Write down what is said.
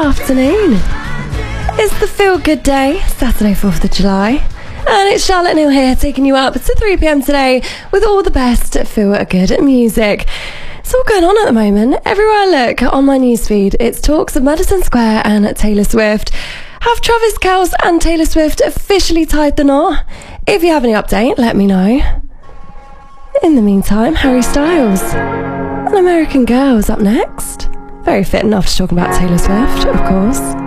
afternoon. It's the Feel Good Day, Saturday 4th of July. And it's Charlotte Neal here, taking you up to 3 p.m. today with all the best Feel Good music. It's all going on at the moment. Everywhere I look on my newsfeed, it's talks of Madison Square and Taylor Swift. Have Travis Kelce and Taylor Swift officially tied the knot? If you have any update, let me know. In the meantime, Harry Styles and American Girl is up next. Very fitting after talking about Taylor Swift, of course.